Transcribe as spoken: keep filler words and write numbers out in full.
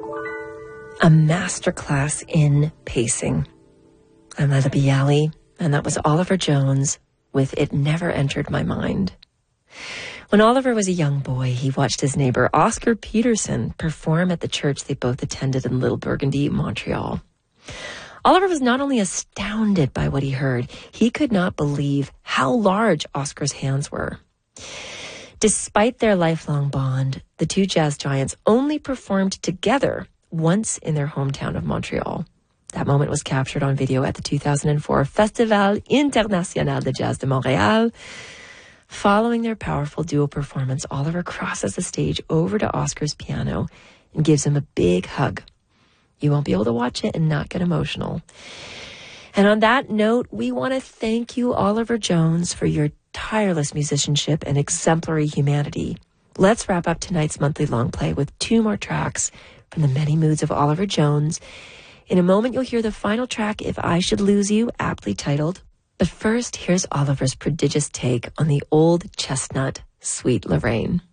A masterclass in pacing. I'm Leila Bialy, and that was Oliver Jones with It Never Entered My Mind. When Oliver was a young boy, he watched his neighbor Oscar Peterson perform at the church they both attended in Little Burgundy, Montreal. Oliver was not only astounded by what he heard, he could not believe how large Oscar's hands were. Despite their lifelong bond, the two jazz giants only performed together once in their hometown of Montreal. That moment was captured on video at the two thousand four Festival International de Jazz de Montréal. Following their powerful duo performance, Oliver crosses the stage over to Oscar's piano and gives him a big hug. You won't be able to watch it and not get emotional. And on that note, we want to thank you, Oliver Jones, for your tireless musicianship and exemplary humanity. Let's wrap up tonight's monthly long play with two more tracks from the many moods of Oliver Jones. In a moment, you'll hear the final track, If I Should Lose You, aptly titled. But first, here's Oliver's prodigious take on the old chestnut, Sweet Lorraine.